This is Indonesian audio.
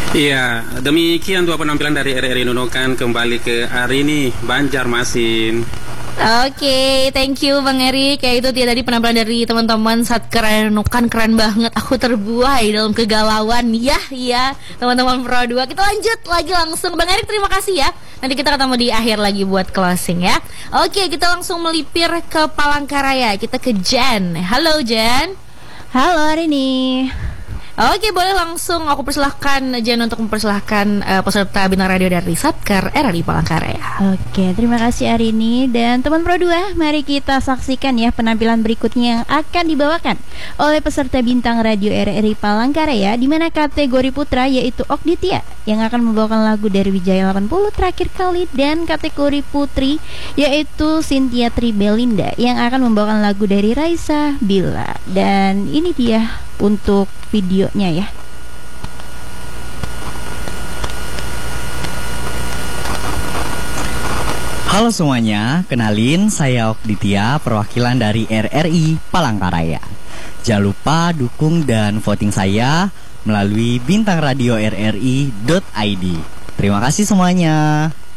Iya, demikian dua penampilan dari RRI Nunukan kembali ke Arini Banjarmasin. Oke, thank you Bang Eri. Kayak itu dia tadi penampilan dari teman-teman saat keren, keren banget. Aku terbuai dalam kegalauan. Ya, teman-teman Pro 2. Kita lanjut lagi langsung. Bang Eri, terima kasih ya. Nanti kita ketemu di akhir lagi buat closing ya. Oke, kita langsung melipir ke Palangkaraya. Kita ke Jen. Halo Jen. Halo Arini. Oke, boleh langsung aku persilahkan Jen untuk mempersilahkan peserta Bintang Radio dari Satker RRI Palangkaraya. Oke, terima kasih Arini dan teman Pro 2. Mari kita saksikan ya penampilan berikutnya yang akan dibawakan oleh peserta Bintang Radio RRI Palangkaraya, di mana kategori putra yaitu Okditya yang akan membawakan lagu dari Wijaya 80 terakhir kali, dan kategori putri yaitu Cynthia Tribelinda yang akan membawakan lagu dari Raisa Bila. Dan ini dia untuk videonya ya. Halo semuanya, kenalin saya Okditya, perwakilan dari RRI Palangkaraya. Jangan lupa dukung dan voting saya melalui bintangradio rri.id. Terima kasih semuanya.